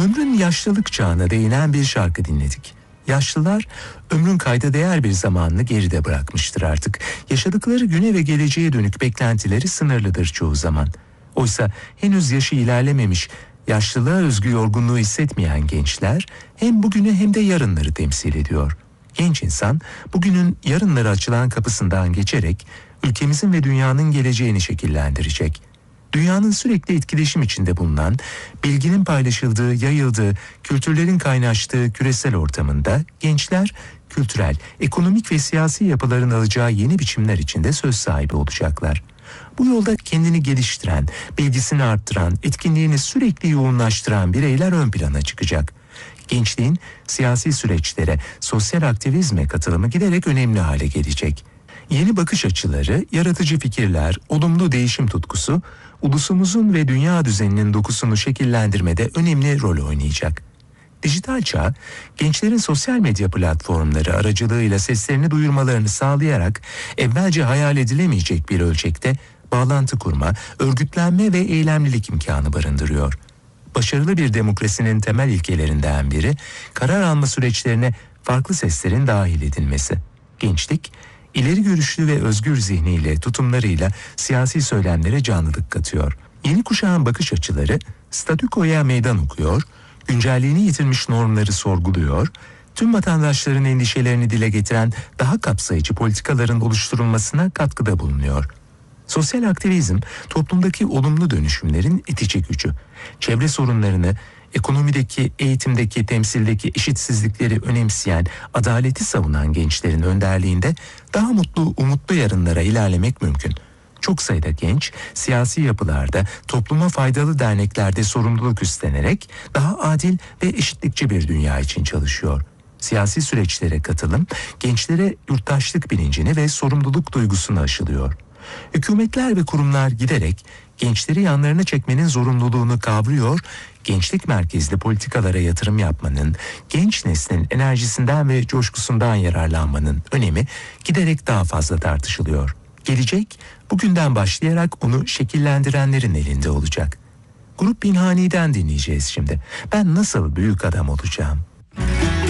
Ömrün yaşlılık çağına değinen bir şarkı dinledik. Yaşlılar ömrün kayda değer bir zamanını geride bırakmıştır artık. Yaşadıkları güne ve geleceğe dönük beklentileri sınırlıdır çoğu zaman. Oysa henüz yaşı ilerlememiş, yaşlılığa özgü yorgunluğu hissetmeyen gençler hem bugünü hem de yarınları temsil ediyor. Genç insan bugünün yarınlara açılan kapısından geçerek ülkemizin ve dünyanın geleceğini şekillendirecek. Dünyanın sürekli etkileşim içinde bulunan, bilginin paylaşıldığı, yayıldığı, kültürlerin kaynaştığı küresel ortamında gençler kültürel, ekonomik ve siyasi yapıların alacağı yeni biçimler içinde söz sahibi olacaklar. Bu yolda kendini geliştiren, bilgisini arttıran, etkinliğini sürekli yoğunlaştıran bireyler ön plana çıkacak. Gençliğin siyasi süreçlere, sosyal aktivizme katılımı giderek önemli hale gelecek. Yeni bakış açıları, yaratıcı fikirler, olumlu değişim tutkusu, ulusumuzun ve dünya düzeninin dokusunu şekillendirmede önemli rol oynayacak. Dijital çağ, gençlerin sosyal medya platformları aracılığıyla seslerini duyurmalarını sağlayarak evvelce hayal edilemeyecek bir ölçekte bağlantı kurma, örgütlenme ve eylemlilik imkanı barındırıyor. Başarılı bir demokrasinin temel ilkelerinden biri, karar alma süreçlerine farklı seslerin dahil edilmesi. Gençlik, İleri görüşlü ve özgür zihniyle, tutumlarıyla siyasi söylemlere canlılık katıyor. Yeni kuşağın bakış açıları statükoya meydan okuyor, güncelliğini yitirmiş normları sorguluyor, tüm vatandaşların endişelerini dile getiren daha kapsayıcı politikaların oluşturulmasına katkıda bulunuyor. Sosyal aktivizm, toplumdaki olumlu dönüşümlerin itici gücü. Çevre sorunlarını, ekonomideki, eğitimdeki, temsildeki eşitsizlikleri önemseyen, adaleti savunan gençlerin önderliğinde daha mutlu, umutlu yarınlara ilerlemek mümkün. Çok sayıda genç, siyasi yapılarda, topluma faydalı derneklerde sorumluluk üstlenerek daha adil ve eşitlikçi bir dünya için çalışıyor. Siyasi süreçlere katılım, gençlere yurttaşlık bilincini ve sorumluluk duygusunu aşılıyor. Hükümetler ve kurumlar giderek gençleri yanlarına çekmenin zorunluluğunu kavruyor, gençlik merkezli politikalara yatırım yapmanın, genç neslin enerjisinden ve coşkusundan yararlanmanın önemi giderek daha fazla tartışılıyor. Gelecek, bugünden başlayarak onu şekillendirenlerin elinde olacak. Grup Pinhani'den dinleyeceğiz şimdi. Ben nasıl büyük adam olacağım?